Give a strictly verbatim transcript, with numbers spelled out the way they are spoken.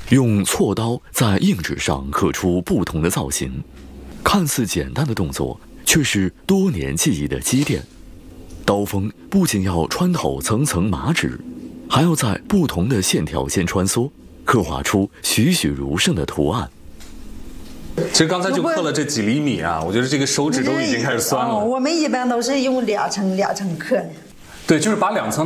用锉刀在硬纸上刻出不同的造型，看似简单的动作，却是多年记忆的积淀。刀锋不仅要穿透层层麻纸，还要在不同的线条间穿梭，刻画出栩栩如生的图案。 其实刚才就刻了这几厘米啊，我觉得这个手指都已经开始酸了。 哦、我们一般都是用两层两层刻的。 对，就是把两层